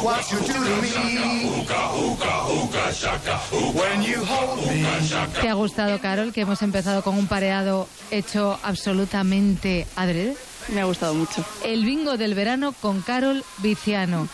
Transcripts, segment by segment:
what you do to me. When you hold me. ¿Te ha gustado, Carol, que hemos empezado con un pareado hecho absolutamente adrede? Me ha gustado mucho. El bingo del verano con Carol Viciano.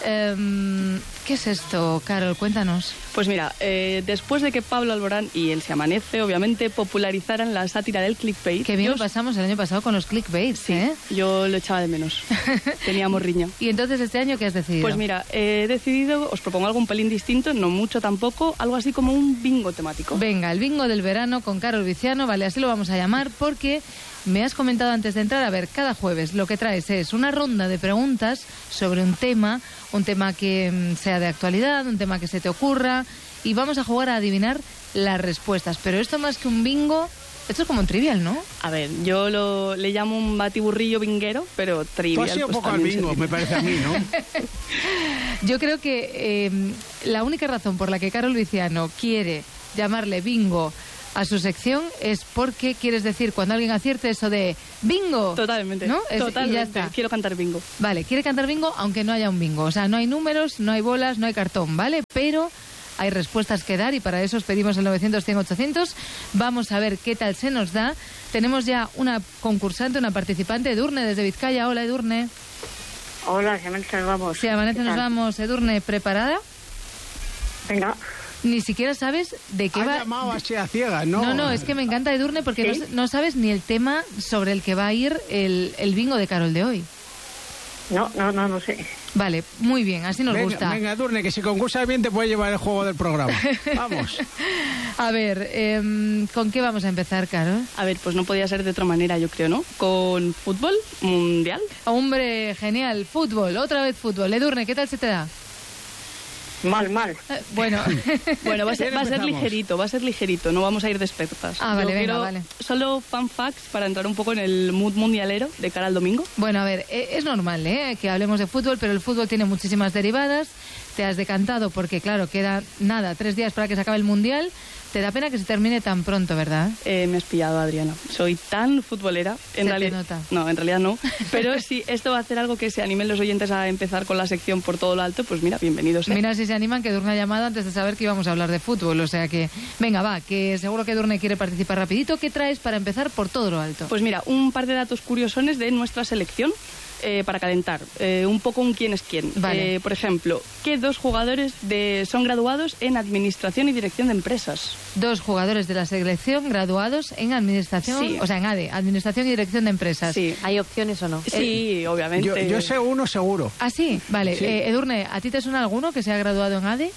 ¿Qué es esto, Carol? Cuéntanos. Pues mira, después de que Pablo Alborán y El Se Amanece, obviamente, popularizaran la sátira del clickbait. Qué bien lo pasamos el año pasado con los clickbaits, sí, ¿eh? Yo lo echaba de menos. Teníamos riña. ¿Y entonces este año qué has decidido? Pues mira, he decidido, os propongo algo un pelín distinto, no mucho tampoco, algo así como un bingo temático. Venga, el bingo del verano con Carol Viciano, vale, así lo vamos a llamar, porque me has comentado antes de entrar, a ver, cada jueves lo que traes es una ronda de preguntas sobre un tema que sea de actualidad, un tema que se te ocurra, y vamos a jugar a adivinar las respuestas. Pero esto más que un bingo, esto es como un trivial, ¿no? A ver, yo le llamo un batiburrillo binguero, pero trivial. Tú has sido un poco al bingo, me parece a mí, ¿no? Yo creo que la única razón por la que Carol Viciano quiere llamarle bingo a su sección es porque quieres decir cuando alguien acierte eso de bingo. Totalmente, ¿no? totalmente. Y ya está. Quiero cantar bingo. Vale, quiere cantar bingo aunque no haya un bingo. O sea, no hay números, no hay bolas, no hay cartón, ¿vale? Pero hay respuestas que dar y para eso os pedimos el 900-100-800. Vamos a ver qué tal se nos da. Tenemos ya una concursante, una participante, Edurne, desde Vizcaya. Hola, Edurne. Hola, si amanece nos vamos. Si amanece nos vamos. Edurne, ¿preparada? Venga. Ni siquiera sabes de qué va. Has llamado así a ciegas, ¿no? No, es que me encanta Edurne porque ¿Sí? no sabes ni el tema sobre el que va a ir el bingo de Carol de hoy. No sé. Vale, muy bien, así nos gusta. Venga, Edurne, que si concursas bien te puedes llevar el juego del programa. Vamos. A ver, ¿con qué vamos a empezar, Carol? A ver, pues no podía ser de otra manera, yo creo, ¿no? Con fútbol mundial. Hombre, genial, fútbol, otra vez fútbol. Edurne, ¿qué tal se te da? Mal. Bueno, va a ser ligerito, no vamos a ir de expertas. Ah, vale, venga, vale. Solo fun facts para entrar un poco en el mood mundialero de cara al domingo. Bueno, a ver, es normal, que hablemos de fútbol, pero el fútbol tiene muchísimas derivadas. Te has decantado porque, claro, queda 3 días para que se acabe el Mundial. Te da pena que se termine tan pronto, ¿verdad? Me has pillado, Adriana. Soy tan futbolera. En realidad no. Pero si esto va a hacer algo que se animen los oyentes a empezar con la sección por todo lo alto, pues mira, bienvenidos. Mira si se animan, que Edurne ha llamado antes de saber que íbamos a hablar de fútbol. O sea que, venga, va, que seguro que Edurne quiere participar rapidito. ¿Qué traes para empezar por todo lo alto? Pues mira, un par de datos curiosones de nuestra selección. Para calentar, un poco un quién es quién. Vale. Por ejemplo, ¿qué 2 jugadores son graduados en Administración y Dirección de Empresas? 2 jugadores de la selección graduados en Administración, sí. O sea, en ADE, Administración y Dirección de Empresas. Sí. ¿Hay opciones o no? Sí, obviamente. Yo sé uno seguro. ¿Ah, sí? Vale. Sí. Edurne, ¿a ti te suena alguno que se ha graduado en ADE?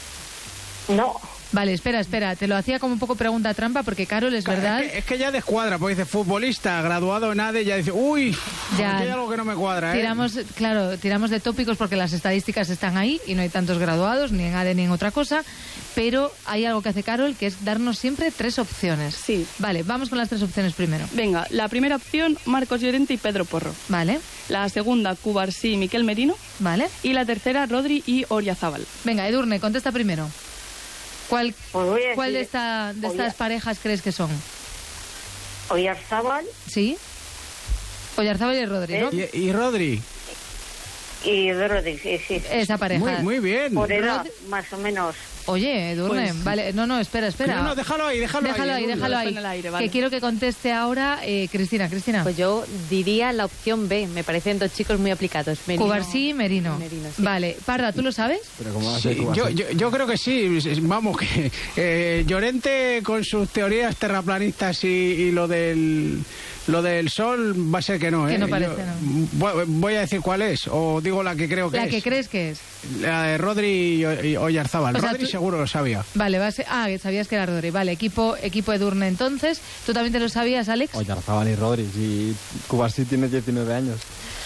No. Vale, espera, te lo hacía como un poco pregunta trampa porque Carol, es verdad. Es que ya descuadra, porque dice futbolista, graduado en ADE, ya dice, uy, Ya. aquí hay algo que no me cuadra, Tiramos de tópicos porque las estadísticas están ahí y no hay tantos graduados, ni en ADE ni en otra cosa, pero hay algo que hace Carol, que es darnos siempre 3 opciones. Sí. Vale, vamos con las 3 opciones primero. Venga, la primera opción, Marcos Llorente y Pedro Porro. Vale, La segunda, Cubarsí y Miquel Merino. vale. Y la tercera, Rodri y Oriazábal. Venga, Edurne, contesta primero. ¿Cuál Pues de estas parejas crees que son? Oyarzábal ¿Sí? Oyarzábal y Rodri, ¿no? Y Rodri. y Rodri, sí. Esa pareja. Muy bien. Por edad, más o menos. Oye, Edurne, Pues- vale, no, espera. No, déjalo ahí. Déjalo ahí. en el aire, vale. Que quiero que conteste ahora Cristina. Pues yo diría la opción B. Me parecen 2 chicos muy aplicados. Cubarsí y Merino. Sí. Vale, Parra, ¿tú lo sabes? Pero ¿cómo va a Sí, ser Cubarsí? yo creo que sí. Vamos, que Llorente con sus teorías terraplanistas y lo del sol va a ser que no, ¿eh? Que no parece, no. Voy a decir cuál es, o digo la que creo que La es. que crees que es. La de Rodri y Oyarzábal. O sea, Rodri tú- seguro lo sabía. Vale, sabías que era Rodri. Vale, equipo Edurne entonces. ¿Tú también te lo sabías, Alex? Oyarzábal y Rodri. Y Cubarsí tiene 19 años.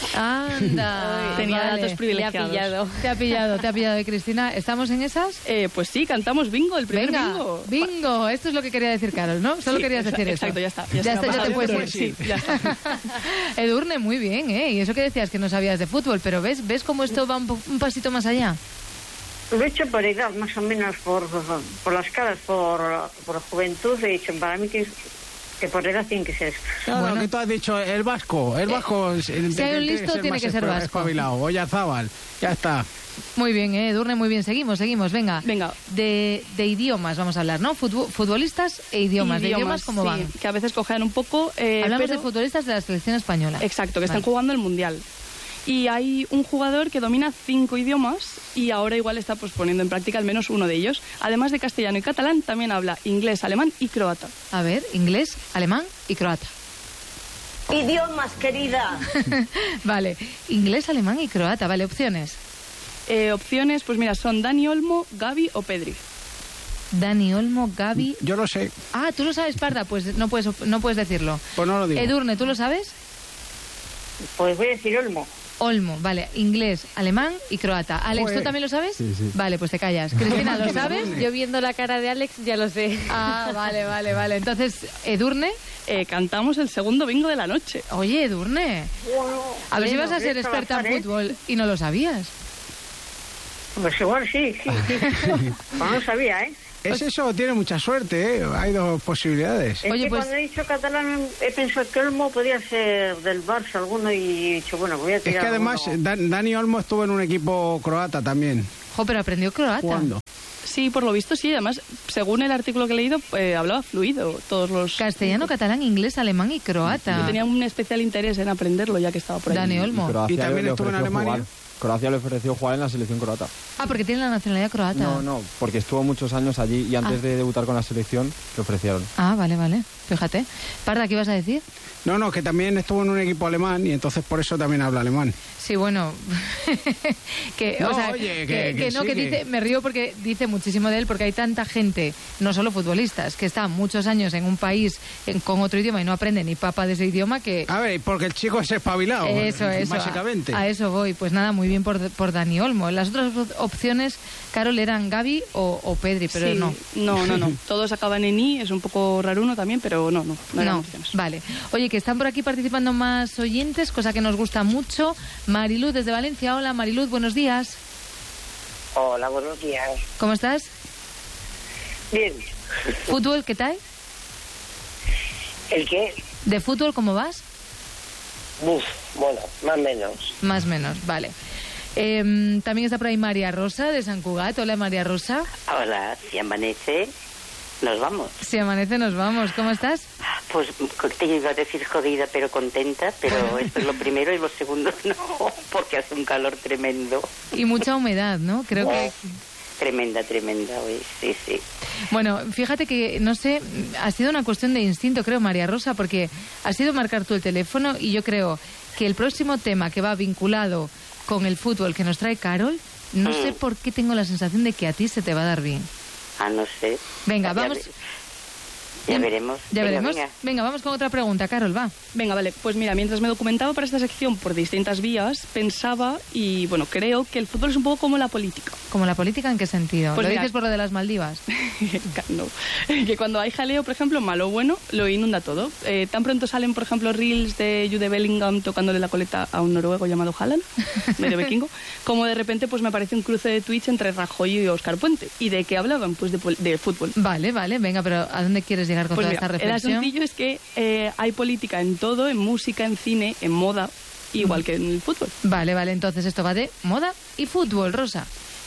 Anda. Tenía vale. datos privilegiados. Te ha pillado. ¿Y Cristina? ¿Estamos en esas? Pues sí, cantamos bingo, el primer Venga, bingo. bingo. Esto es lo que quería decir Carol, ¿no? Solo Sí, querías decir eso. exacto, ya está. Ya te puedes ir. Sí, ya está. Edurne, muy bien, ¿eh? Y eso que decías que no sabías de fútbol, pero ¿ves cómo esto va un pasito más allá? Lo he hecho por edad, más o menos por las caras, por juventud. He hecho, para mí que por edad tiene que ser. Claro, Bueno. que tú has dicho, el vasco. Si hay un listo, tiene que ser vasco. Espabilado, Oyarzábal, ya está. Muy bien, Edurne, muy bien. Seguimos. Venga. De idiomas vamos a hablar, ¿no? Futbolistas e idiomas. ¿De idiomas cómo van? Que a veces cojean un poco. Hablamos de futbolistas de la selección española. Exacto, que están jugando el Mundial. Y hay un jugador que domina 5 idiomas y ahora igual está pues poniendo en práctica al menos uno de ellos. Además de castellano y catalán, también habla inglés, alemán y croata. A ver, inglés, alemán y croata. Idiomas, querida. Vale, inglés, alemán y croata. Vale, opciones. Opciones, pues mira, son Dani Olmo, Gavi o Pedri. Dani Olmo, Gavi... Yo lo sé. Ah, ¿tú lo sabes, Parda? Pues no puedes decirlo. Pues no lo digo. Edurne, ¿tú lo sabes? Pues voy a decir Olmo. Olmo, vale, inglés, alemán y croata. Alex, ¿tú también lo sabes? Sí. Vale, pues te callas. Cristina, ¿lo sabes? Yo viendo la cara de Alex ya lo sé. Ah, vale. Entonces, Edurne... Cantamos el segundo bingo de la noche. Oye, Edurne, a ver si vas a ser experta en fútbol y no lo sabías. Pues igual sí. No lo sabía, ¿eh? Es eso, tiene mucha suerte, ¿eh? Hay dos posibilidades. Es Oye, que pues... cuando he dicho catalán he pensado que Olmo podía ser del Barça alguno y he dicho, bueno, voy a tirar. Es que además Dani Olmo estuvo en un equipo croata también. Jo, pero aprendió croata. ¿Cuándo? Sí, por lo visto sí. Además, según el artículo que he leído, hablaba fluido todos los... Castellano, catalán, inglés, alemán y croata. Yo tenía un especial interés en aprenderlo ya que estaba por ahí. Dani Olmo. Y también estuvo en Alemania. Croacia le ofreció jugar en la selección croata. Ah, porque tiene la nacionalidad croata. No, porque estuvo muchos años allí y antes de debutar con la selección le ofrecieron. Ah, vale. Fíjate. Parda, ¿qué ibas a decir? No, que también estuvo en un equipo alemán y entonces por eso también habla alemán. Sí, bueno, que dice, me río porque dice muchísimo de él, porque hay tanta gente, no solo futbolistas, que están muchos años en un país con otro idioma y no aprenden ni papa de ese idioma que... A ver, porque el chico es espabilado, eso, básicamente. A eso voy, pues nada, muy bien por Dani Olmo. Las otras opciones, Carol, eran Gavi o Pedri, pero sí, no. Todos acaban en I, es un poco raruno también, pero no eran opciones. Vale. Oye, que están por aquí participando más oyentes, cosa que nos gusta mucho. Mariluz desde Valencia. Hola, Mariluz, buenos días. Hola, buenos días. ¿Cómo estás? Bien. ¿Fútbol qué tal? ¿El qué? ¿De fútbol cómo vas? Bueno, más o menos. Vale. También está por ahí María Rosa de Sant Cugat. Hola, María Rosa. Hola, si amanece, nos vamos. Si amanece, nos vamos. ¿Cómo estás? Pues te iba a decir jodida, pero contenta, pero esto es lo primero y lo segundo no, porque hace un calor tremendo. Y mucha humedad, ¿no? Creo que... Tremenda, hoy, sí. Bueno, fíjate que, no sé, ha sido una cuestión de instinto, creo, María Rosa, porque has sido marcar tú el teléfono y yo creo que el próximo tema que va vinculado con el fútbol que nos trae Carol, no sé por qué tengo la sensación de que a ti se te va a dar bien. Ah, no sé. Venga, vamos... Ya veremos. Venga, vamos con otra pregunta, Carol, va. Venga, vale. Pues mira, mientras me documentaba para esta sección por distintas vías, pensaba y, bueno, creo que el fútbol es un poco como la política. ¿Como la política en qué sentido? Pues ¿Lo mira, dices por lo de las Maldivas? No. Que cuando hay jaleo, por ejemplo, malo o bueno, lo inunda todo. Tan pronto salen, por ejemplo, reels de Jude Bellingham tocándole la coleta a un noruego llamado Haaland, medio vikingo, como de repente pues me aparece un cruce de tweets entre Rajoy y Óscar Puente. ¿Y de qué hablaban? Pues de fútbol. Vale, venga, pero ¿a dónde quieres llegar con toda esta reflexión? El asuntillo es que hay política en todo, en música, en cine, en moda, igual que en el fútbol. Vale, entonces esto va de moda y fútbol, Rosa.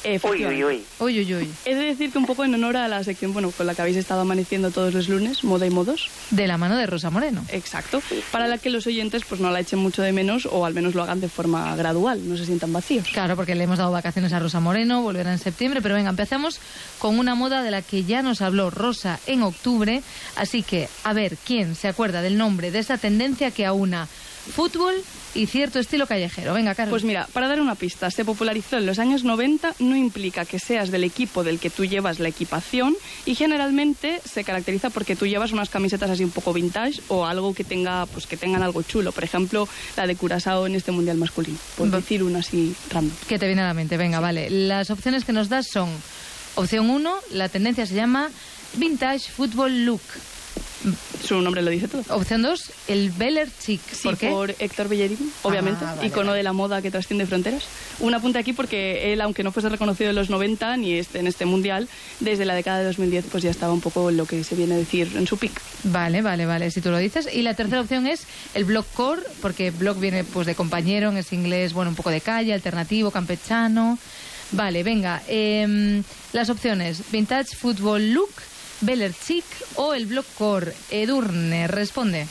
Uy. He de decir que un poco en honor a la sección, bueno, con la que habéis estado amaneciendo todos los lunes, Moda y Modos. De la mano de Rosa Moreno. Exacto. Para la que los oyentes pues no la echen mucho de menos o al menos lo hagan de forma gradual, no se sientan vacíos. Claro, porque le hemos dado vacaciones a Rosa Moreno, volverá en septiembre, pero venga, empecemos con una moda de la que ya nos habló Rosa en octubre, así que, a ver, ¿quién se acuerda del nombre de esa tendencia que aúna fútbol y cierto estilo callejero? Venga, Carlos. Pues mira, para dar una pista, se popularizó en los años 90, no implica que seas del equipo del que tú llevas la equipación y generalmente se caracteriza porque tú llevas unas camisetas así un poco vintage o algo que tengan algo chulo. Por ejemplo, la de Curazao en este Mundial masculino. Por decir una así random. ¿Qué te viene a la mente? Venga, vale. Las opciones que nos das son: opción 1, la tendencia se llama Vintage Football Look. Su nombre lo dice todo. Opción 2, el Beller Chic. ¿Por qué? Por Héctor Bellerín, obviamente, icono de la moda que trasciende fronteras. Un apunte aquí porque él, aunque no fuese reconocido en los 90 ni en este mundial, desde la década de 2010 pues ya estaba un poco lo que se viene a decir en su pick. Vale, si tú lo dices. Y la tercera opción es el blockcore, porque block viene pues de compañero, es inglés, bueno, un poco de calle, alternativo, campechano. Vale, venga. Las opciones: Vintage Football Look, Beller-Chic o el Blockcore. Edurne, responde.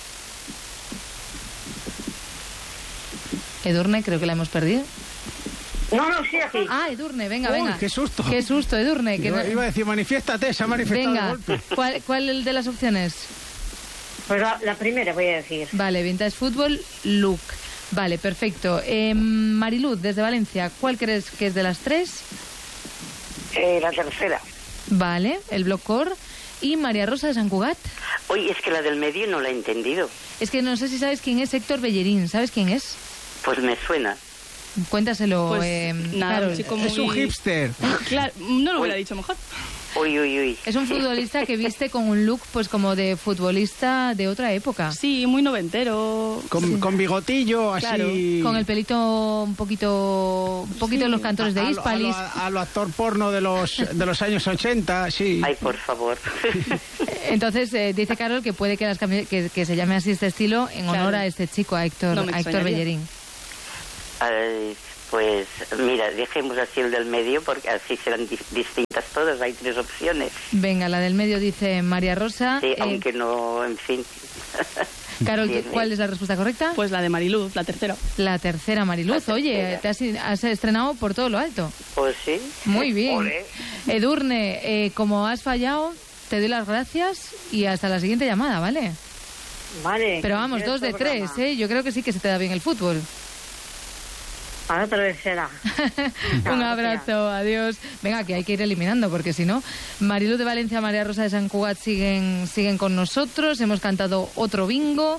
Edurne, creo que la hemos perdido. No, sí, aquí. Ah, Edurne, venga, Uy, venga. qué susto. Qué susto, Edurne. Que Iba a decir, manifiéstate, se ha manifestado de venga, golpe. ¿cuál de las opciones? Pues la primera voy a decir. Vale, Vintage Football Look. Vale, perfecto. Mariluz, desde Valencia, ¿cuál crees que es de las tres? La tercera. Vale, el Blockcore. Y María Rosa de Sant Cugat. Oye, es que la del medio no la he entendido. Es que no sé si sabes quién es Héctor Bellerín. ¿Sabes quién es? Pues me suena. Cuéntaselo, Pues nada, Carol. un chico Es un hipster. Claro, no lo hubiera dicho mejor. Uy. Es un futbolista que viste con un look pues como de futbolista de otra época. Sí, muy noventero. Con bigotillo, así... Claro, Con el pelito un poquito en los cantores de Hispalis. A lo actor porno de los años 80, sí. Ay, por favor. Entonces dice Carol que puede que, que se llame así este estilo en honor Claro. a este chico, a Héctor, No me a Héctor extrañaría. Bellerín. Ay, pues mira, dejemos así el del medio porque así serán distintas todas. Hay tres opciones. Venga, la del medio dice María Rosa. Sí, aunque no, en fin. Carol, Bien, ¿cuál es la respuesta correcta? Pues la de Mariluz, la tercera. La tercera, Mariluz. La Oye, has estrenado por todo lo alto. Pues sí. Muy bien. Ole. Edurne, como has fallado, te doy las gracias y hasta la siguiente llamada, ¿vale? Vale. Pero vamos, 2 de 3, ¿eh? Yo creo que sí que se te da bien el fútbol. Para otra vez será. Un abrazo, adiós. Venga, que hay que ir eliminando, porque si no... Mariluz de Valencia, María Rosa de Sant Cugat siguen con nosotros. Hemos cantado otro bingo.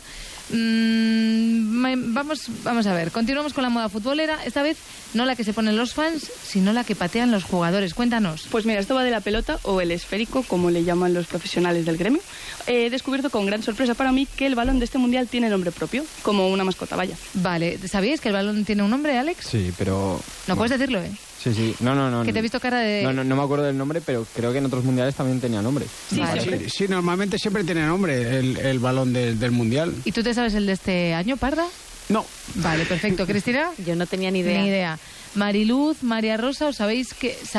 Vamos a ver, continuamos con la moda futbolera. Esta vez no la que se ponen los fans, sino la que patean los jugadores. Cuéntanos. Pues mira, esto va de la pelota o el esférico, como le llaman los profesionales del gremio. He descubierto con gran sorpresa para mí que el balón de este mundial tiene nombre propio, como una mascota, vaya. Vale, ¿sabíais que el balón tiene un nombre, Alex? Sí, pero... No puedes decirlo, ¿eh? Sí. No. Que te he visto cara de... No me acuerdo del nombre, pero creo que en otros mundiales también tenía nombre. Sí, Vale. siempre. Sí, normalmente siempre tiene nombre el balón del Mundial. ¿Y tú te sabes el de este año, Parda? No. Vale, perfecto. ¿Cristina? Yo no tenía ni idea. Ni idea. Mariluz, María Rosa, ¿sabíais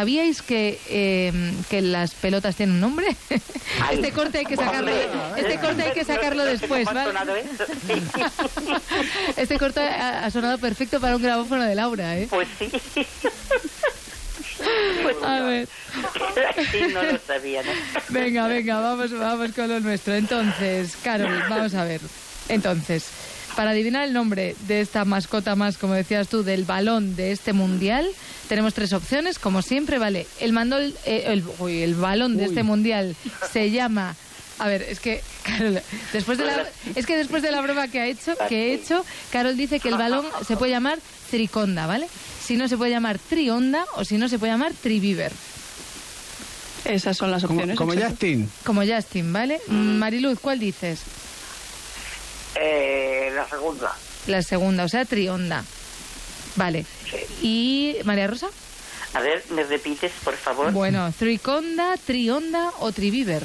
que las pelotas tienen un nombre? Ay, Este corte hay que sacarlo después, ¿Cómo ha ¿vale? sonado eso? Este corte ha sonado perfecto para un grabófono de Laura, ¿eh? Pues sí. A ver. Sí, no lo sabía, ¿no? Venga, vamos con lo nuestro. Entonces, Carol, vamos a ver. Entonces, para adivinar el nombre de esta mascota más, como decías tú, del balón de este mundial, tenemos 3 opciones, como siempre, ¿vale? El balón de este mundial se llama... A ver, es que, Carol, después de la broma que he hecho, Carol dice que el balón se puede llamar triconda, ¿vale? Si no se puede llamar trionda o si no se puede llamar triviver. Esas son las opciones. Como exacto. Justin. Como Justin, ¿vale? Mariluz, ¿cuál dices? La segunda. La segunda, o sea, trionda. Vale. ¿Y María Rosa? A ver, ¿me repites, por favor? Bueno, triconda, trionda o triviver.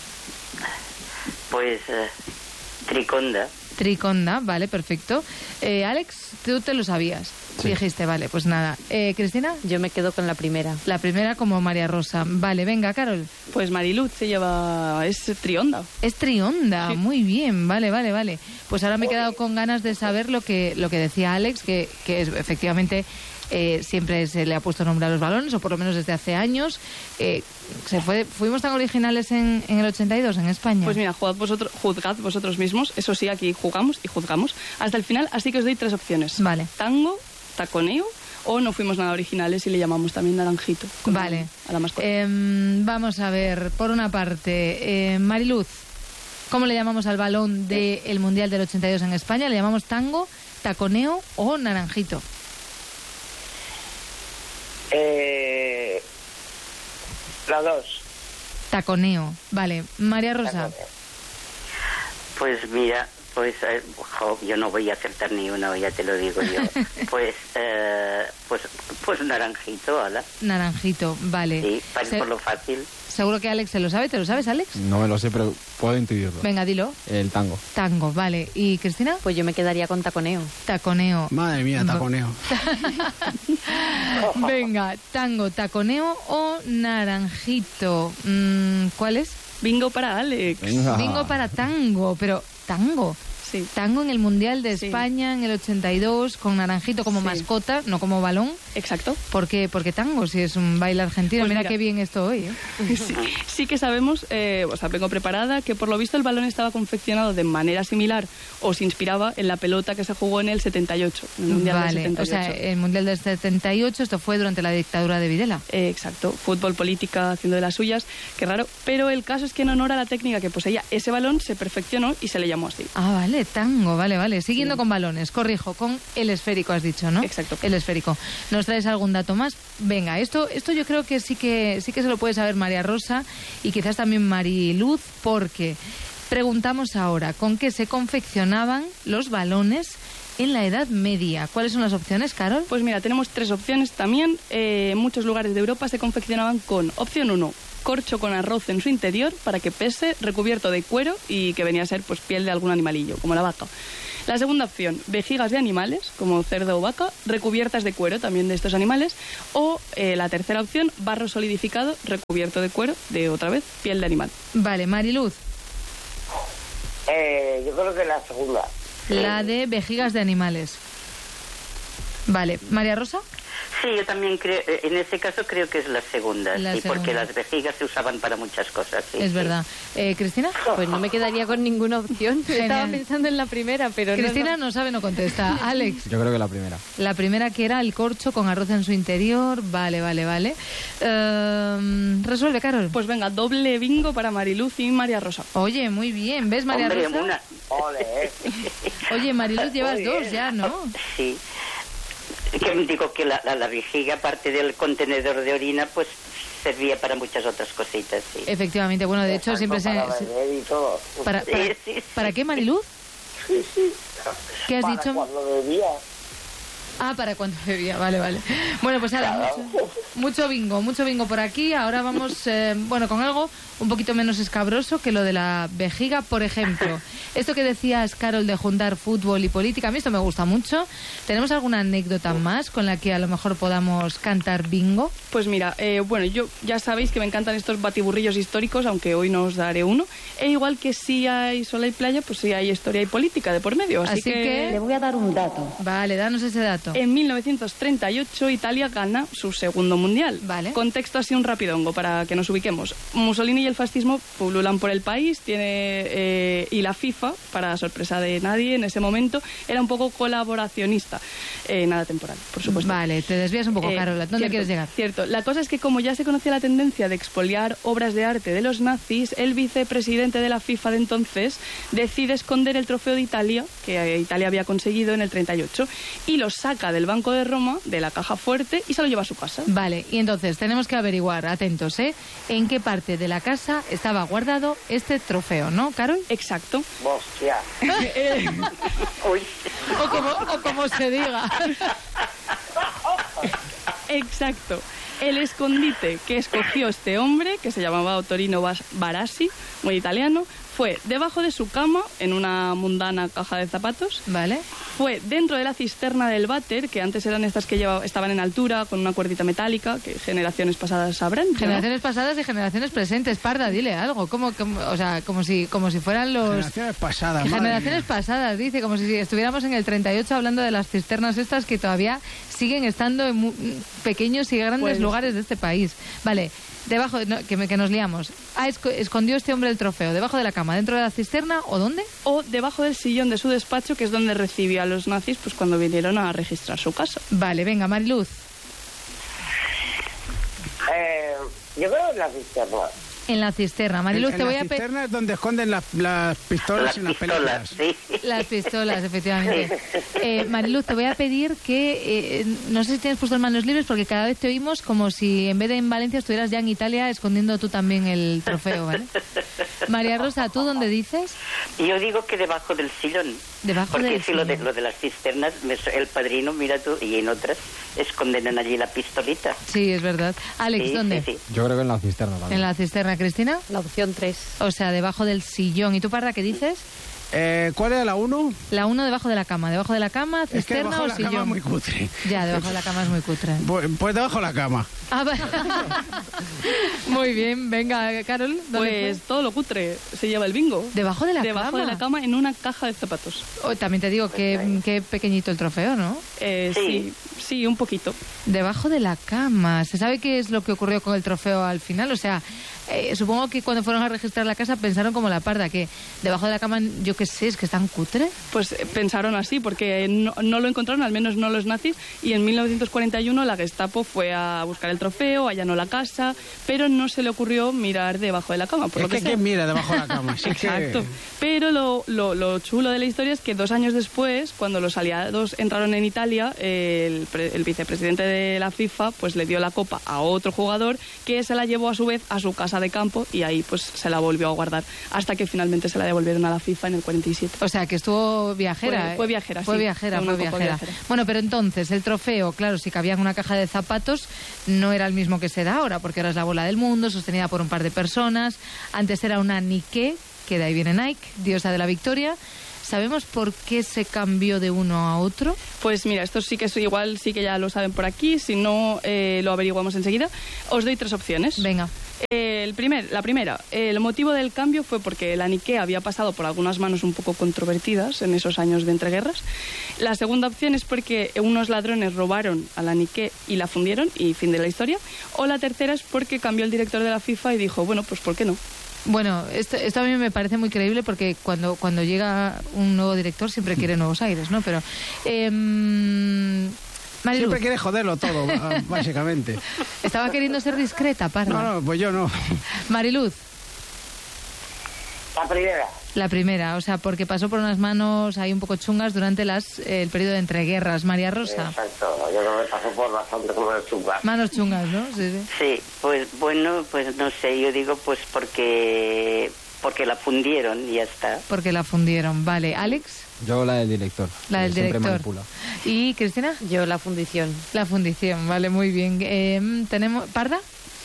Pues triconda. Triconda, vale, perfecto. Alex, tú te lo sabías. Sí. Dijiste, vale, pues nada. ¿Cristina? Yo me quedo con la primera. La primera como María Rosa. Vale, venga, Carol. Pues Mariluz es trionda. Es trionda, Sí. muy bien, vale. Pues ahora me he quedado con ganas de saber lo que decía Alex, que es, efectivamente siempre se le ha puesto nombre a los balones, o por lo menos desde hace años. Fuimos tan originales en el 82 en España. Pues mira, juzgad vosotros mismos. Eso sí, aquí jugamos y juzgamos hasta el final, así que os doy 3 opciones. Vale. Tango, taconeo o no fuimos nada originales y le llamamos también naranjito. como Vale. A la mascota. Vamos a ver, por una parte, Mariluz, ¿cómo le llamamos al balón del Mundial del 82 en España? ¿Le llamamos tango, taconeo o naranjito? La 2. Taconeo, vale. María Rosa. Pues mira, yo no voy a acertar ni una, ya te lo digo yo. Pues Pues naranjito, ala. Naranjito, vale. Sí, por lo fácil. Seguro que Alex se lo sabe. ¿Te lo sabes, Alex? No me lo sé, pero puedo intuirlo. Venga, dilo. El tango. Tango, vale. ¿Y Cristina? Pues yo me quedaría con taconeo. Taconeo. Madre mía, taconeo. Venga, tango, taconeo o naranjito. ¿Cuál es? Bingo para Alex. Venga. Bingo para tango, pero tango. Sí. Tango en el Mundial de Sí. España en el 82 con naranjito como Sí. mascota, no como balón. Exacto. ¿Por qué? Porque tango, si es un baile argentino. Pues mira mira. qué bien esto hoy, ¿eh? Sí que sabemos, vengo preparada, que por lo visto el balón estaba confeccionado de manera similar o se inspiraba en la pelota que se jugó en el 78, en el Mundial del Vale, 78. o sea, el Mundial del 78, esto fue durante la dictadura de Videla. Exacto, fútbol, política, haciendo de las suyas, qué raro. Pero el caso es que en honor a la técnica que poseía ese balón se perfeccionó y se le llamó así. Ah, vale, tango, vale. Siguiendo con balones, corrijo, con el esférico has dicho, ¿no? Exacto. El esférico. ¿Nos traes algún dato más? Venga, esto yo creo que sí que se lo puede saber María Rosa y quizás también Mariluz, porque preguntamos ahora, ¿con qué se confeccionaban los balones en la Edad Media? ¿Cuáles son las opciones, Carol? Pues mira, tenemos 3 opciones también. En muchos lugares de Europa se confeccionaban con opción 1, corcho con arroz en su interior para que pese, recubierto de cuero y que venía a ser pues piel de algún animalillo, como la vaca. La segunda opción, vejigas de animales, como cerdo o vaca, recubiertas de cuero también de estos animales. O la tercera opción, barro solidificado, recubierto de cuero de, otra vez, piel de animal. Vale, Mariluz, Yo creo que la segunda. la de vejigas de animales. Vale, María Rosa. Sí, yo también creo, en ese caso creo que es la segunda, La sí, segunda. porque las vejigas se usaban para muchas cosas, sí. Es sí. verdad. ¿Cristina? Pues no me quedaría con ninguna opción. Genial. Estaba pensando en la primera, pero Cristina no. no sabe, no contesta. Alex. Yo creo que la primera. La primera que era el corcho con arroz en su interior. Vale. Resuelve, Carol. Pues venga, doble bingo para Mariluz y María Rosa. Oye, muy bien. ¿Ves, María Hombre, Rosa? una... Ole, Oye, Mariluz, llevas dos ya, ¿no? Sí. Que digo que la vejiga, aparte del contenedor de orina, pues servía para muchas otras cositas, sí. Efectivamente. Bueno, de hecho, siempre se... para beber y todo. ¿Para Sí. ¿Para qué, Mariluz? Sí. ¿Qué has Para dicho? cuando bebía. Ah, para cuando bebía, vale. Bueno, pues ahora mucho bingo por aquí. Ahora vamos, con algo un poquito menos escabroso que lo de la vejiga, por ejemplo. Esto que decías, Carol, de juntar fútbol y política, a mí esto me gusta mucho. ¿Tenemos alguna anécdota más con la que a lo mejor podamos cantar bingo? Pues mira, yo ya sabéis que me encantan estos batiburrillos históricos, aunque hoy no os daré uno. E igual que si hay sol y playa, pues sí hay historia y política de por medio. Así que Le voy a dar un dato. Vale, danos ese dato. en 1938 Italia gana su segundo mundial. Vale. Contexto así un rapidongo para que nos ubiquemos. Mussolini y el fascismo pululan por el país, y la FIFA, para sorpresa de nadie en ese momento, era un poco colaboracionista. Nada temporal, por supuesto. Vale, te desvías un poco, Carol. ¿Dónde Cierto, quieres llegar? Cierto. La cosa es que como ya se conocía la tendencia de expoliar obras de arte de los nazis, el vicepresidente de la FIFA de entonces decide esconder el trofeo de Italia, que Italia había conseguido en el 38, y lo saca del Banco de Roma, de la caja fuerte, y se lo lleva a su casa. Vale, y entonces tenemos que averiguar, atentos, en qué parte de la casa estaba guardado este trofeo, ¿no, Carol? Exacto. Hostia. Uy. O como se diga. Exacto. El escondite que escogió este hombre, que se llamaba Ottorino Barassi, muy italiano, fue debajo de su cama, en una mundana caja de zapatos. Vale. Fue dentro de la cisterna del váter, que antes eran estas que estaban en altura, con una cuerdita metálica, que generaciones pasadas sabrán. ¿no? Generaciones pasadas y generaciones presentes. Parda, dile algo. Como si fueran los... Generaciones pasadas, madre Generaciones mía. pasadas, dice. Como si estuviéramos en el 38 hablando de las cisternas estas que todavía siguen estando en pequeños y grandes Pues- lugares de este país. Vale. Debajo, que nos liamos. Escondió este hombre el trofeo. ¿Debajo de la cama? ¿Dentro de la cisterna? ¿O dónde? O debajo del sillón de su despacho, que es donde recibió a los nazis pues cuando vinieron a registrar su casa. Vale, venga, Mariluz. Yo creo que la cisterna. En la cisterna. Mariluz, En te voy la a pedir... cisterna es donde esconden las pistolas Las en las pistolas, películas. sí. Las pistolas, efectivamente. Mariluz, te voy a pedir que, no sé si tienes puesto en manos libres, porque cada vez te oímos como si en vez de en Valencia estuvieras ya en Italia escondiendo tú también el trofeo, ¿vale? María Rosa, ¿tú dónde dices? Yo digo que debajo del sillón. Debajo porque del si lo sillón. de las cisternas, el padrino, mira tú, y en otras esconden allí la pistolita. Sí, es verdad. Alex, Sí, ¿dónde? sí, sí. Yo creo que en la cisterna también. ¿En la cisterna, Cristina? La opción 3. O sea, debajo del sillón. ¿Y tú, Parra, qué dices? ¿Cuál era la 1? La 1 debajo de la cama. ¿Debajo de la cama, Es que cisterna debajo o de la cama sillón? es muy cutre. Ya, debajo de la cama es muy cutre. Pues debajo de la cama. Ah, muy bien, venga, Carol. ¿dónde Pues todo lo cutre se lleva el bingo. fue? Debajo de la Debajo cama. de la cama en una caja de zapatos. Oh, también te digo que qué pequeñito el trofeo, ¿no? Sí, un poquito. Debajo de la cama. ¿Se sabe qué es lo que ocurrió con el trofeo al final? O sea, supongo que cuando fueron a registrar la casa pensaron como la parda, que debajo de la cama, yo qué sé, es que es tan cutre. Pues pensaron así, porque no lo encontraron, al menos no los nazis, y en 1941 la Gestapo fue a buscar el trofeo, allanó la casa, pero no se le ocurrió mirar debajo de la cama. Por Es lo que que sea. ¿quién mira debajo de la cama? Si es que- Exacto. Pero lo chulo de la historia es que 2 años después, cuando los aliados entraron en Italia, el vicepresidente de la FIFA pues le dio la copa a otro jugador que se la llevó a su vez a su casa de campo y ahí pues se la volvió a guardar hasta que finalmente se la devolvieron a la FIFA en el 47. O sea, que estuvo viajera. Fue viajera, Fue sí. viajera, Fue una fue copa viajera. viajera. Bueno, pero entonces, el trofeo, claro, si cabía en una caja de zapatos, no era el mismo que se da ahora, porque ahora es la bola del mundo, sostenida por un par de personas. Antes era una Nike, que de ahí viene Nike, diosa de la victoria. ¿Sabemos por qué se cambió de uno a otro? Pues mira, esto sí que es igual, sí que ya lo saben por aquí, si no lo averiguamos enseguida. Os doy 3 opciones. Venga. La primera, el motivo del cambio fue porque la Nike había pasado por algunas manos un poco controvertidas en esos años de entreguerras. La segunda opción es porque unos ladrones robaron a la Nike y la fundieron y fin de la historia. O la tercera es porque cambió el director de la FIFA y dijo, bueno, pues ¿por qué no? Bueno, esto a mí me parece muy creíble porque cuando llega un nuevo director siempre quiere nuevos aires, ¿no? Pero... Mariluz, Siempre quiere joderlo todo, básicamente. estaba queriendo ser discreta, Parra. No, pues yo no. Mariluz, La primera. la primera, o sea, porque pasó por unas manos ahí un poco chungas durante el periodo de entreguerras. María Rosa, Exacto. Yo creo que pasó por bastante como el chungas. manos chungas, ¿no? Sí, sí. Sí, pues bueno, pues no sé, yo digo pues porque la fundieron y ya está. Porque la fundieron. Vale, Alex, Yo la del director. la del que siempre director. manipula. ¿Y Cristina? Yo la fundición. La fundición, vale, muy bien. Tenemos... ¿Parda?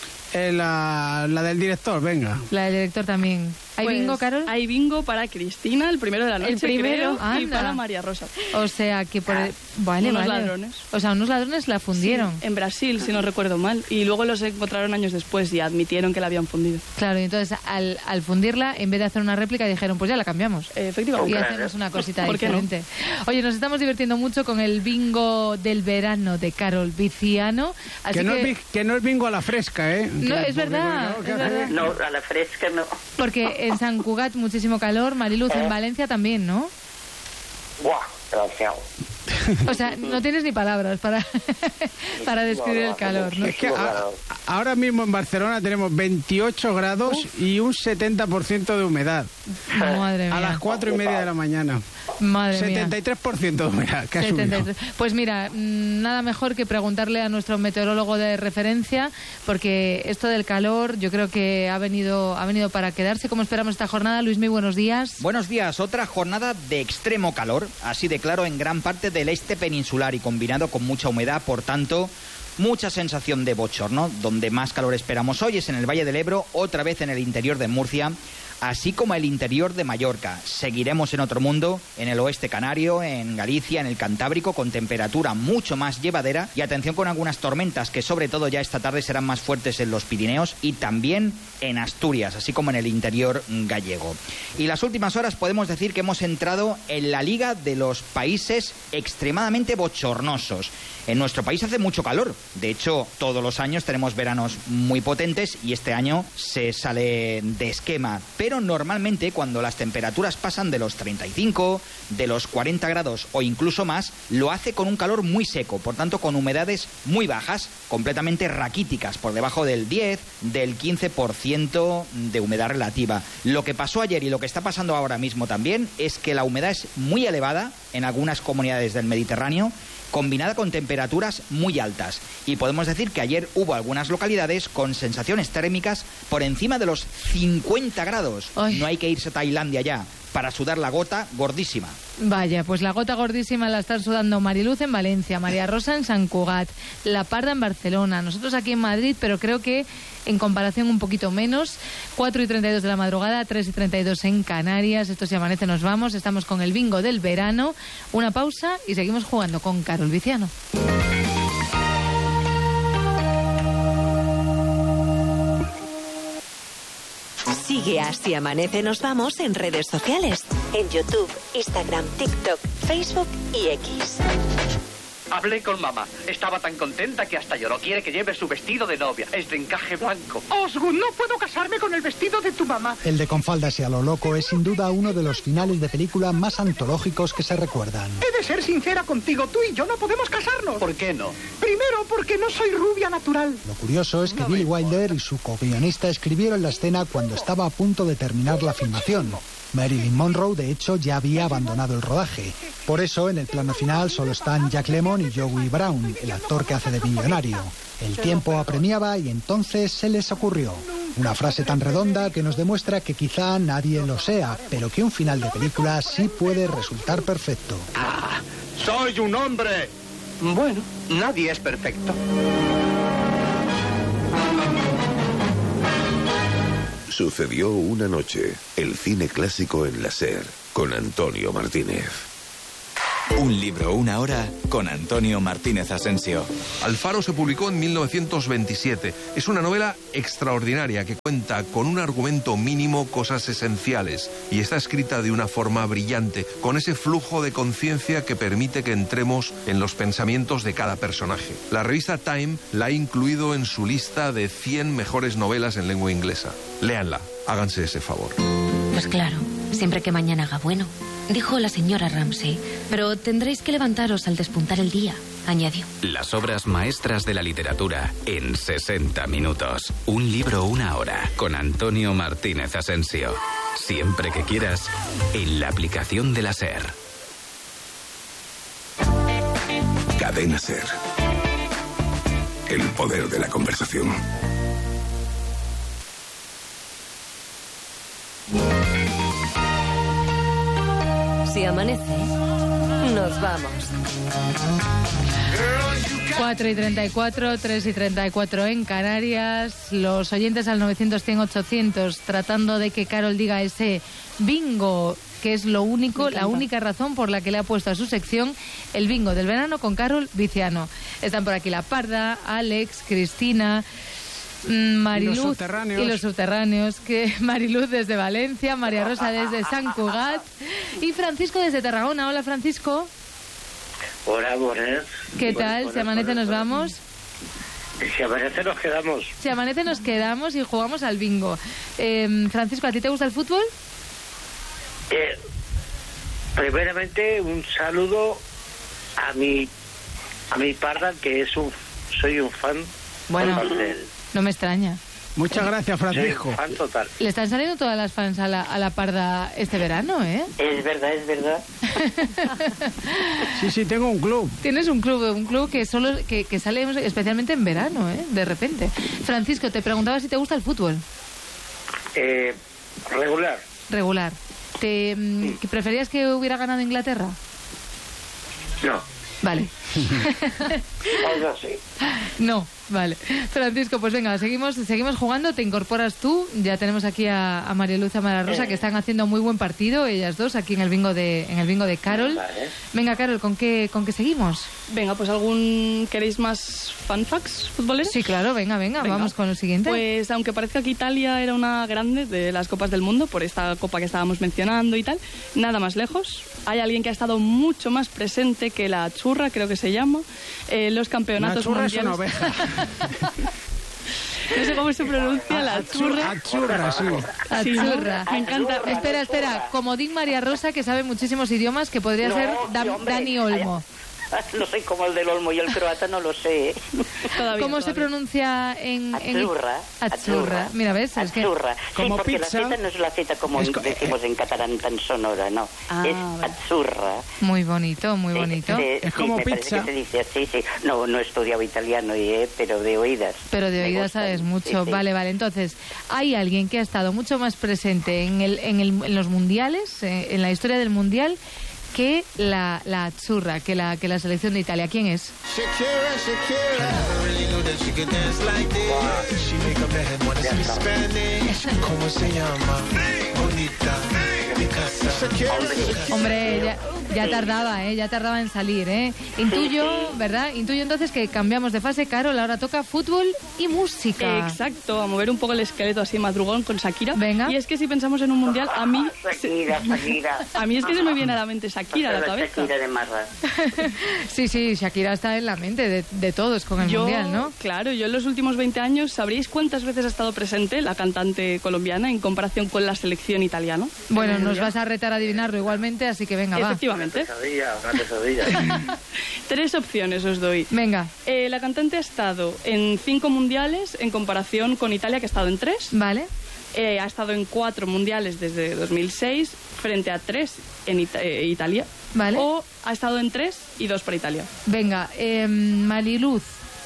La del director, venga. La del director también. ¿Hay Pues, bingo, Carol? Hay bingo para Cristina, el primero de la noche, primero, creo, y anda. para María Rosa. O sea, que por... Vale, unos vale. ladrones. O sea, unos ladrones la fundieron. Sí, en Brasil, si no recuerdo mal. Y luego los encontraron años después y admitieron que la habían fundido. Claro, y entonces al fundirla, en vez de hacer una réplica, dijeron, pues ya la cambiamos. Efectivamente. Y hacemos una cosita ¿Por qué no? diferente. Oye, nos estamos divirtiendo mucho con el bingo del verano de Carol Viciano. Así Que no es bingo a la fresca, ¿eh? No, Que- es verdad, porque, es ¿qué hace? verdad. No, a la fresca no. Porque en San Cugat muchísimo calor, Mariluz, en Valencia también, ¿no? Buah, demasiado. O sea, no tienes ni palabras para describir el calor, ¿no? Es que ahora mismo en Barcelona tenemos 28 grados y un 70% de humedad. Madre mía. A las 4:30 de la mañana. Madre mía. 73% de humedad, que ha subido. 73. Pues mira, nada mejor que preguntarle a nuestro meteorólogo de referencia, porque esto del calor yo creo que ha venido para quedarse. ¿Cómo esperamos esta jornada? Luismi, buenos días. Buenos días. Otra jornada de extremo calor, así de claro en gran parte del este peninsular y combinado con mucha humedad, por tanto... mucha sensación de bochorno. Donde más calor esperamos hoy es en el Valle del Ebro, otra vez en el interior de Murcia, así como el interior de Mallorca. Seguiremos en otro mundo, en el oeste canario, en Galicia, en el Cantábrico, con temperatura mucho más llevadera y atención con algunas tormentas que sobre todo ya esta tarde serán más fuertes en los Pirineos y también en Asturias, así como en el interior gallego. Y las últimas horas podemos decir que hemos entrado en la liga de los países extremadamente bochornosos. En nuestro país hace mucho calor. De hecho, todos los años tenemos veranos muy potentes y este año se sale de esquema. Pero normalmente cuando las temperaturas pasan de los 35, de los 40 grados o incluso más, lo hace con un calor muy seco, por tanto con humedades muy bajas, completamente raquíticas, por debajo del 10, del 15% de humedad relativa. Lo que pasó ayer y lo que está pasando ahora mismo también es que la humedad es muy elevada en algunas comunidades del Mediterráneo, combinada con temperaturas muy altas. Y podemos decir que ayer hubo algunas localidades con sensaciones térmicas por encima de los 50 grados. Ay. No hay que irse a Tailandia ya para sudar la gota gordísima. Vaya, pues la gota gordísima la están sudando Mariluz en Valencia, María Rosa en Sant Cugat, La Parda en Barcelona, nosotros aquí en Madrid, pero creo que en comparación un poquito menos. 4:32 de la madrugada, 3:32 en Canarias. Esto se amanece, nos vamos. Estamos con el bingo del verano. Una pausa y seguimos jugando con Carol Viciano. Sigue a Así Amanece Nos Vamos en redes sociales. En YouTube, Instagram, TikTok, Facebook y X. Hablé con mamá. Estaba tan contenta que hasta lloró. Quiere que lleve su vestido de novia. Es de encaje blanco. Osgood, no puedo casarme con el vestido de tu mamá. El de Con faldas y a lo loco es sin duda uno de los finales de película más antológicos que se recuerdan. He de ser sincera contigo. Tú y yo no podemos casarnos. ¿Por qué no? Primero, porque no soy rubia natural. Lo curioso es que Billy Wilder y su co-guionista escribieron la escena cuando estaba a punto de terminar la filmación. Marilyn Monroe, de hecho, ya había abandonado el rodaje. Por eso, en el plano final solo están Jack Lemmon y Joey Brown, el actor que hace de millonario. El tiempo apremiaba y entonces se les ocurrió una frase tan redonda que nos demuestra que quizá nadie lo sea, pero que un final de película sí puede resultar perfecto. ¡Ah! ¡Soy un hombre! Bueno, nadie es perfecto. Sucedió una noche, el cine clásico en la SER, con Antonio Martínez. Un libro, una hora, con Antonio Martínez Asensio. Alfaro se publicó en 1927. Es una novela extraordinaria que cuenta con un argumento mínimo, cosas esenciales, y está escrita de una forma brillante, con ese flujo de conciencia que permite que entremos en los pensamientos de cada personaje. La revista Time la ha incluido en su lista de 100 mejores novelas en lengua inglesa. Léanla, háganse ese favor. Pues claro, siempre que mañana haga bueno, dijo la señora Ramsey, pero tendréis que levantaros al despuntar el día, añadió. Las obras maestras de la literatura en 60 minutos. Un libro, una hora, con Antonio Martínez Asensio. Siempre que quieras, en la aplicación de la SER. Cadena SER. El poder de la conversación. Si amanece, nos vamos. 4:34, 3:34 en Canarias. Los oyentes al 900-100-800 tratando de que Carol diga ese bingo, que es lo único, la única razón por la que le ha puesto a su sección el bingo del verano con Carol Viciano. Están por aquí La Parda, Alex, Cristina, Mariluz y los subterráneos, que Mariluz desde Valencia, María Rosa desde Sant Cugat y Francisco desde Tarragona. Hola, Francisco. Hola, buenas. ¿Qué tal? ¿Si amanece nos vamos? Si amanece nos quedamos. Si amanece nos quedamos y jugamos al bingo. Francisco, ¿a ti te gusta el fútbol? Primeramente, un saludo a mi Parda, que soy un fan. Bueno, de él. No me extraña. Muchas gracias, Francisco. Soy un fan total. Le están saliendo todas las fans a la Parda este verano, ¿eh? Es verdad, es verdad. Sí, tengo un club. Tienes un club que solo que sale especialmente en verano, ¿eh? De repente. Francisco, te preguntaba si te gusta el fútbol. Regular. ¿Que preferías que hubiera ganado Inglaterra? No. Vale. Algo así. No, vale. Francisco, pues venga, seguimos jugando, te incorporas tú. Ya tenemos aquí a María Luz y a María Rosa, que están haciendo muy buen partido, ellas dos, aquí en el bingo de Carol. Vale. Venga, Carol, ¿con qué seguimos? Venga, pues ¿queréis más fun facts futboleros? Sí, claro, venga, vamos con lo siguiente. Pues aunque parezca que Italia era una grande de las copas del mundo, por esta copa que estábamos mencionando y tal, nada más lejos. Hay alguien que ha estado mucho más presente que la churra, creo que se llama, los campeonatos mundiales. Es una oveja. No sé cómo se pronuncia la churra. Achurra, sí. Achurra. Me encanta. Espera. Comodín María Rosa, que sabe muchísimos idiomas, que podría ser Dani Olmo. No sé cómo el del Olmo y el croata, no lo sé. ¿Cómo se pronuncia en...? Azzurra. Mira, ¿ves? Es que... Azzurra. Sí, como porque pizza, la Z no es la Z como decimos en catalán tan sonora, no. Es azzurra. Muy bonito, muy bonito. Es como me pizza. Parece que se dice así, sí. No he estudiado italiano, pero de oídas. Pero de oídas sabes mucho. Sí. Vale. Entonces, hay alguien que ha estado mucho más presente en los mundiales, en la historia del mundial, que la azzurra, que la selección de Italia. ¿Quién es? ¿Cómo se llama? Bonita. Hombre, ya tardaba en salir, ¿eh? Intuyo, ¿verdad? Intuyo entonces que cambiamos de fase, Carol, ahora toca fútbol y música. Exacto, a mover un poco el esqueleto así madrugón con Shakira. Venga. Y es que si pensamos en un mundial, a mí... Shakira. A mí es que se me viene a la mente Shakira a la cabeza. Shakira de Marra. Sí, Shakira está en la mente de todos con el mundial, ¿no? Claro, yo en los últimos 20 años, ¿sabríais cuántas veces ha estado presente la cantante colombiana en comparación con la selección italiana? Bueno, nos vas a retar a adivinarlo igualmente, así que venga, va. Efectivamente. Una pesadilla. 3 opciones os doy. Venga. La cantante ha estado en 5 mundiales en comparación con Italia, que ha estado en 3. Vale. Ha estado en 4 mundiales desde 2006 frente a 3 en Italia. Vale. O ha estado en 3 y 2 para Italia. Venga, Mariluz.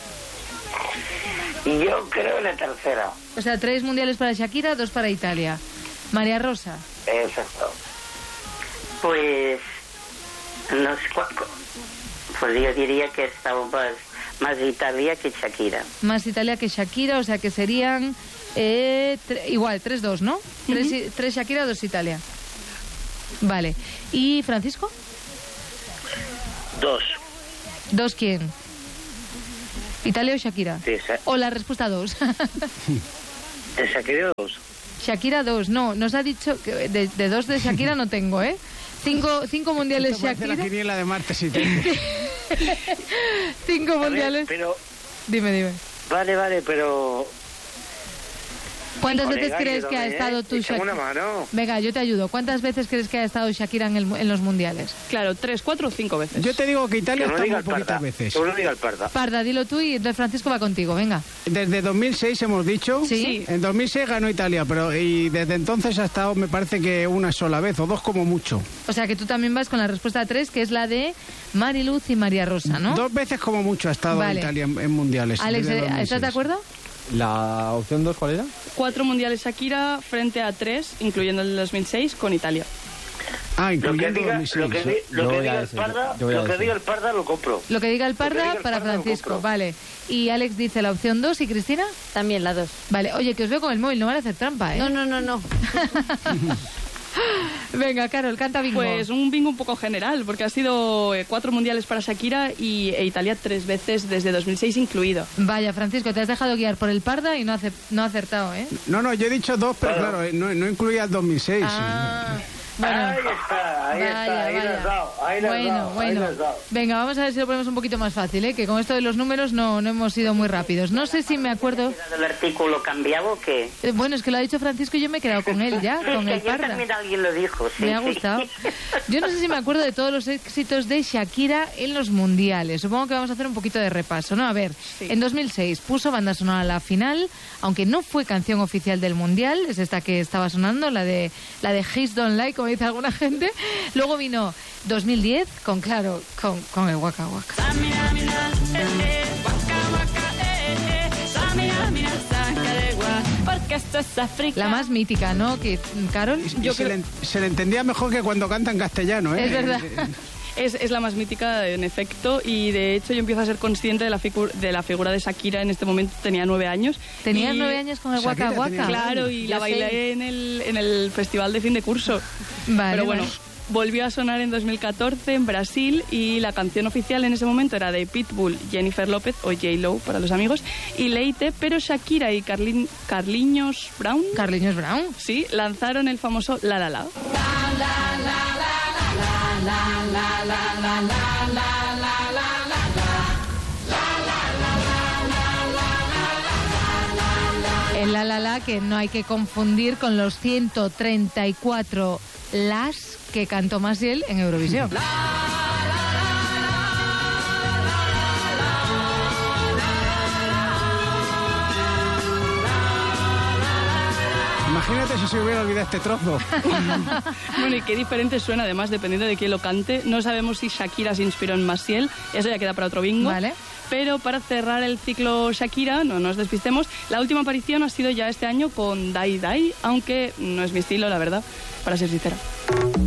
Yo creo la tercera. O sea, 3 mundiales para Shakira, 2 para Italia. María Rosa. Exacto. Pues no sé pues yo diría que está más Italia que Shakira. Más Italia que Shakira, o sea que serían igual, 3-2, ¿no? 3 Shakira, 2 Italia. Vale. ¿Y Francisco? 2. ¿2 quién? ¿Italia o Shakira? Sí, o la respuesta 2. ¿De Shakira 2? Shakira 2, no, nos ha dicho que de 2 de Shakira no tengo, ¿eh? 5 mundiales Shakira. La quiniela de martes y 5 mundiales. Pero... Dime. Vale, pero... ¿Cuántas veces crees que ha estado tú Shakira? Una mano. Venga, yo te ayudo. ¿Cuántas veces crees que ha estado Shakira en los mundiales? Claro, 3, 4 o 5 veces. Yo te digo que Italia está muy poquitas veces. Que uno diga el Parda. Parda, dilo tú y entonces Francisco va contigo, venga. Desde 2006 hemos dicho. Sí. En 2006 ganó Italia, y desde entonces ha estado, me parece que una sola vez, o 2 como mucho. O sea que tú también vas con la respuesta 3, que es la de Mariluz y María Rosa, ¿no? 2 veces como mucho ha estado Italia en mundiales. Alex, ¿estás de acuerdo? ¿La opción 2 cuál era? 4 mundiales Shakira frente a 3, incluyendo el 2006, con Italia. Incluyendo el 2006. Lo que diga el Parda lo compro. Lo que diga el Parda para Francisco, vale. Y Alex dice la opción 2 y Cristina también la 2. Vale, oye, que os veo con el móvil, no van a hacer trampa, ¿eh? No. Venga, Carol, canta bingo. Pues un bingo un poco general, porque ha sido 4 mundiales para Shakira e Italia 3 veces desde 2006 incluido. Vaya, Francisco, te has dejado guiar por el Parda y no ha acertado, ¿eh? No, yo he dicho 2, pero claro, no incluía el 2006. Bueno, ahí está, ahí lo has dado. Bueno. Venga, vamos a ver si lo ponemos un poquito más fácil, ¿eh? Que con esto de los números no hemos sido muy rápidos. No sé si me acuerdo... ¿El artículo cambiado o qué? Bueno, es que lo ha dicho Francisco y yo me he quedado con él ya, con el Parda. También alguien lo dijo, sí. Me ha gustado. Yo no sé si me acuerdo de todos los éxitos de Shakira en los mundiales. Supongo que vamos a hacer un poquito de repaso, ¿no? A ver, en 2006 puso banda sonora a la final, aunque no fue canción oficial del mundial, es esta que estaba sonando, la de Hits Don't Lie, como dice alguna gente. Luego vino 2010 con el Waka Waka. La más mítica, ¿no? Que Carol, se le entendía mejor que cuando canta en castellano, ¿eh? Es verdad. Es la más mítica, en efecto, y de hecho yo empiezo a ser consciente de la figura de Shakira en este momento. Tenía 9 años. ¿Tenías 9 años con el Waka Waka? Claro, y la bailé en el festival de fin de curso. Vale, pero bueno, volvió a sonar en 2014 en Brasil y la canción oficial en ese momento era de Pitbull, Jennifer López o J-Lo para los amigos y Leite, pero Shakira y Carlinhos Brown. ¿Carlinhos Brown? Sí, lanzaron el famoso La La La. El La La La que no hay que confundir con los 134 las que cantó Maciel en Eurovisión. Imagínate si se hubiera olvidado este trozo. Bueno, y qué diferente suena, además, dependiendo de quién lo cante. No sabemos si Shakira se inspiró en Maciel, eso ya queda para otro bingo. Vale. Pero para cerrar el ciclo Shakira, no nos despistemos, la última aparición ha sido ya este año con Dai Dai, aunque no es mi estilo, la verdad, para ser sincera.